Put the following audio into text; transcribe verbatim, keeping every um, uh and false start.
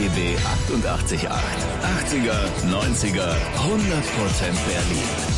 B achtundachtzig Komma acht. achtziger, neunziger, hundert Prozent Berlin.